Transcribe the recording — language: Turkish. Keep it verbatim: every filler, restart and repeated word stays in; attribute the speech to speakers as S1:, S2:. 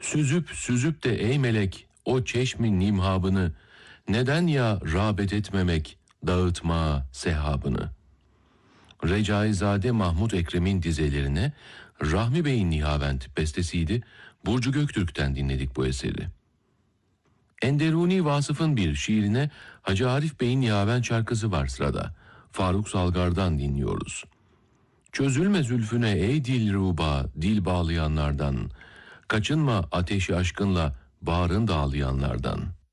S1: Süzüp süzüp de ey melek o çeşmi nimhabını, neden ya rağbet etmemek dağıtma sehabını? Recaizade Mahmud Ekrem'in dizelerine Rahmi Bey'in Nihavent bestesiydi. Burcu Göktürk'ten dinledik bu eseri. Enderuni Vasıf'ın bir şiirine Hacı Arif Bey'in Nihavent şarkısı var sırada. Faruk Salgar'dan dinliyoruz. Çözülme zülfüne ey dilruba, dil bağlayanlardan. Kaçınma ateşi aşkınla bağrın dağlayanlardan.